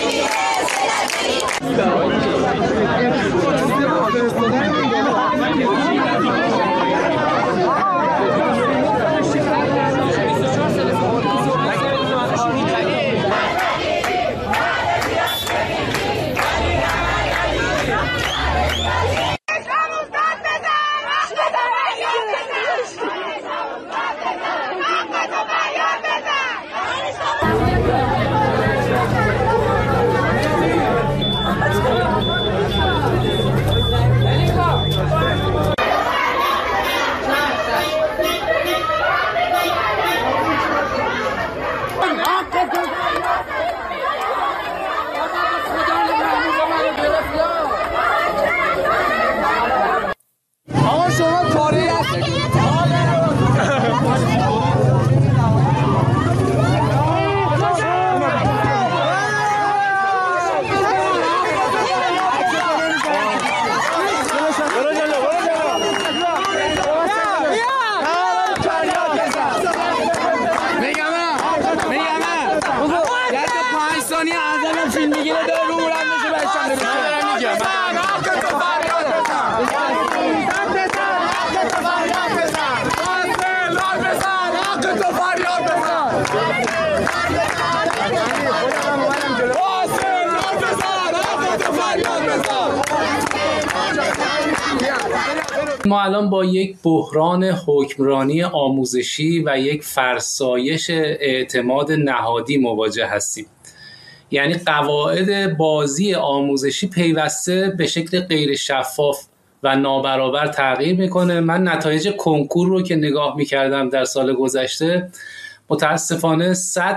ما الان با یک بحران حکمرانی آموزشی و یک فرسایش اعتماد نهادی مواجه هستیم. یعنی قواعد بازی آموزشی پیوسته به شکل غیر شفاف و نابرابر تغییر میکنه. من نتایج کنکور رو که نگاه میکردم در سال گذشته، متاسفانه 100%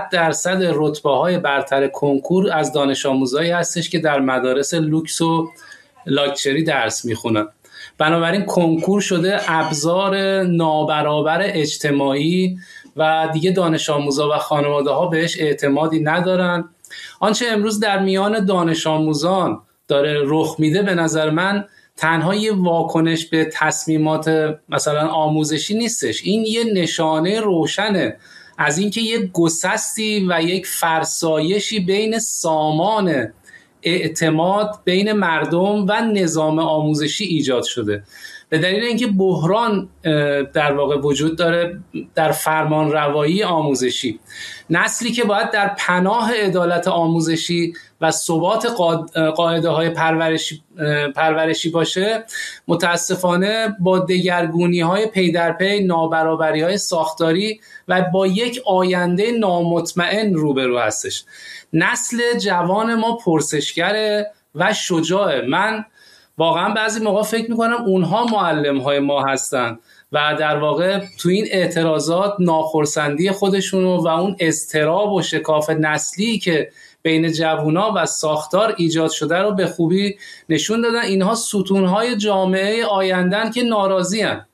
رتبه‌های برتر کنکور از دانش آموزایی هستش که در مدارس لوکس و لاکچری درس میخونن. بنابراین کنکور شده ابزار نابرابر اجتماعی و دیگه دانش آموزا و خانواده ها بهش اعتمادی ندارن. آنچه امروز در میان دانش آموزان داره رخ میده به نظر من تنها یه واکنش به تصمیمات مثلا آموزشی نیستش. این یه نشانه روشنه از اینکه یک گسستی و یک فرسایشی بین سامان اعتماد بین مردم و نظام آموزشی ایجاد شده، به دلیل اینکه بحران در واقع وجود داره در فرمان روایی آموزشی. نسلی که باید در پناه عدالت آموزشی و ثبات قاعده های پرورشی باشه، متاسفانه با دگرگونی های پی در پی، نابرابری های ساختاری و با یک آینده نامطمئن روبرو هستش. نسل جوان ما پرسشگره و شجاعه. من واقعا بعضی موقع فکر میکنم اونها معلم های ما هستن و در واقع تو این اعتراضات ناخرسندی خودشونو و اون اضطراب و شکاف نسلی که بین جوونا و ساختار ایجاد شده رو به خوبی نشون دادن. اینها ستونهای جامعه آیندن که ناراضی هستن.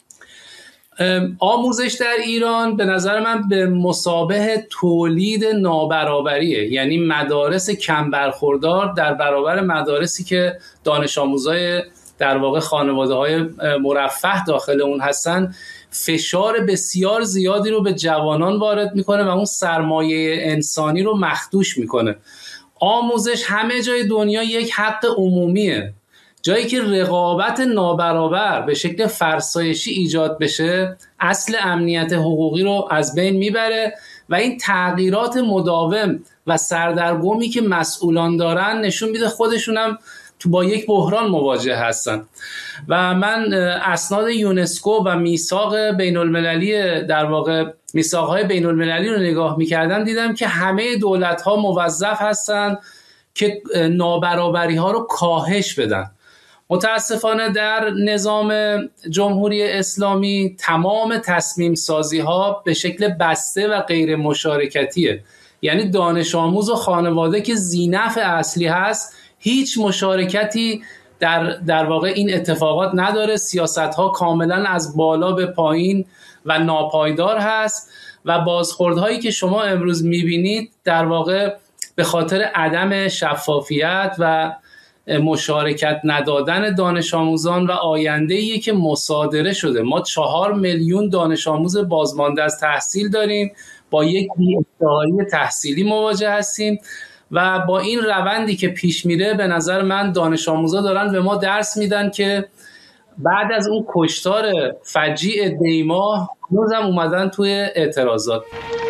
آموزش در ایران به نظر من به مثابه تولید نابرابریه، یعنی مدارس کم برخوردار در برابر مدارسی که دانش آموزای در واقع خانواده های مرفه داخل اون هستن، فشار بسیار زیادی رو به جوانان وارد میکنه و اون سرمایه انسانی رو مخدوش میکنه. آموزش همه جای دنیا یک حق عمومیه. جایی که رقابت نابرابر به شکل فرسایشی ایجاد بشه، اصل امنیت حقوقی رو از بین میبره و این تغییرات مداوم و سردرگمی که مسئولان دارن نشون میده خودشونم تو با یک بحران مواجه هستن. و من اسناد یونسکو و میثاق بین المللی در واقع میثاق‌های بین المللی رو نگاه میکردم، دیدم که همه دولت‌ها موظف هستن که نابرابری‌ها رو کاهش بدن. متاسفانه در نظام جمهوری اسلامی تمام تصمیم سازی ها به شکل بسته و غیر مشارکتیه. یعنی دانش آموز و خانواده که ذینفع اصلی هست هیچ مشارکتی در واقع این اتفاقات نداره. سیاست ها کاملا از بالا به پایین و ناپایدار هست و بازخوردهایی که شما امروز میبینید در واقع به خاطر عدم شفافیت و مشارکت ندادن دانش آموزان و آینده‌ای که مصادره شده. ما 4 میلیون دانش آموز بازمانده از تحصیل داریم، با یک بی‌احتیاطی تحصیلی مواجه هستیم و با این روندی که پیش میره به نظر من دانش آموزا دارن به ما درس میدن که بعد از اون کشتار فجیع دیماه هنوزم اومدن توی اعتراضات.